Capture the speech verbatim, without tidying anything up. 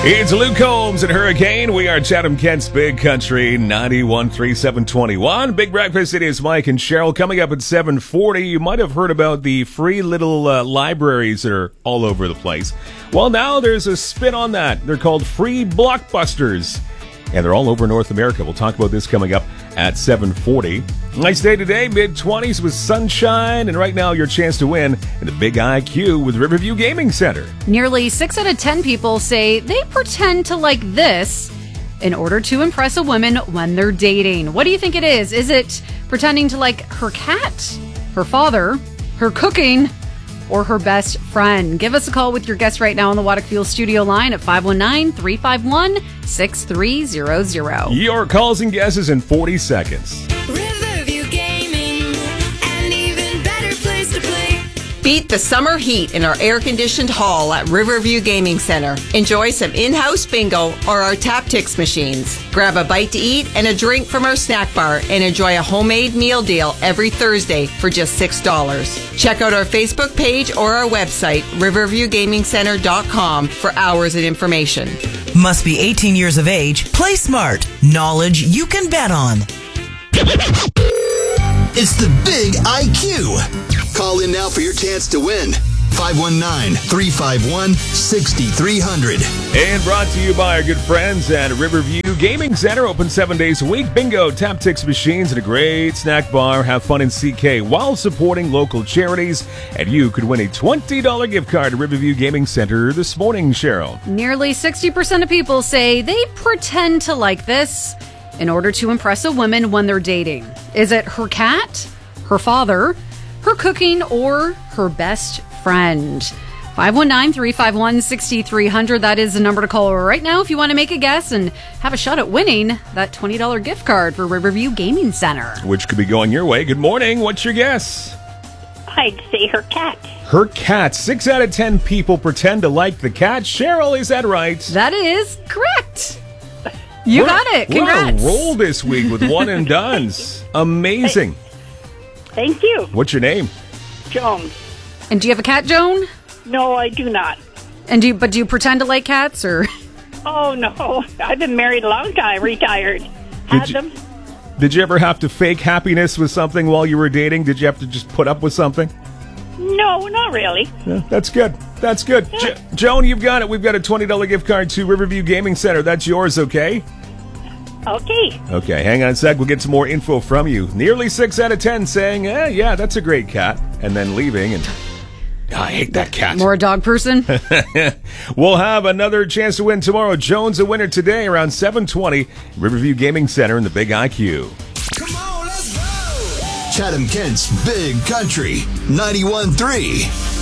It's Luke Combs and Hurricane. We are Chatham Kent's Big Country, ninety-one point three, seven twenty-one. Big Breakfast, it is Mike and Cheryl. Coming up at seven forty, you might have heard about the free little uh, libraries that are all over the place. Well, now there's a spin on that. They're called Free Blockbusters, and they're all over North America. We'll talk about this coming up at seven forty. Nice day today, mid-twenties with sunshine, and right now your chance to win in the Big I Q with Riverview Gaming Center. Nearly six out of ten people say they pretend to like this in order to impress a woman when they're dating. What do you think it is? Is it pretending to like her cat, her father, her cooking, or her best friend? Give us a call with your guess right now on the Waddick Fuel studio line at five one nine, three five one, six three zero zero. Your calls and guesses in forty seconds. Riverview Gaming, an even better place to play. Beat the summer heat in our air-conditioned hall at Riverview Gaming Center. Enjoy some in-house bingo or our Taptics machines. Grab a bite to eat and a drink from our snack bar and enjoy a homemade meal deal every Thursday for just six dollars. Check out our Facebook page or our website, riverview gaming center dot com, for hours and information. Must be eighteen years of age. Play smart. Knowledge you can bet on. It's the Big I Q. Call in now for your chance to win. five one nine, three five one, six three zero zero. And brought to you by our good friends at Riverview Gaming Center. Open seven days a week. Bingo, Taptics machines, and a great snack bar. Have fun in C K while supporting local charities. And you could win a twenty dollars gift card to Riverview Gaming Center this morning, Cheryl. Nearly sixty percent of people say they pretend to like this in order to impress a woman when they're dating. Is it her cat, her father, her cooking, or her best friend? five one nine, three five one, six three zero zero. That is the number to call right now if you want to make a guess and have a shot at winning that twenty dollars gift card for Riverview Gaming Center. Which could be going your way. Good morning. What's your guess? I'd say her cat. Her cat. Six out of ten people pretend to like the cat. Cheryl, is that right? That is correct. You we're, got it. Congrats. We're on a roll this week with one and dones. Amazing. Thank you. What's your name? Joan. And do you have a cat, Joan? No, I do not. And do you, but do you pretend to like cats, or? Oh, no. I've been married a long time, retired. Had you, them. Did you ever have to fake happiness with something while you were dating? Did you have to just put up with something? No, not really. Yeah, that's good. That's good. Yeah. Jo- Joan, you've got it. We've got a twenty dollars gift card to Riverview Gaming Center. That's yours, okay? Okay. Okay, hang on a sec. We'll get some more info from you. Nearly six out of ten saying, eh, yeah, that's a great cat. And then leaving and... Oh, I hate that cat. More a dog person? We'll have another chance to win tomorrow. Joan's a winner today around seven twenty. Riverview Gaming Center in the Big I Q. Come on, let's go! Chatham Kent's Big Country, ninety-one point three.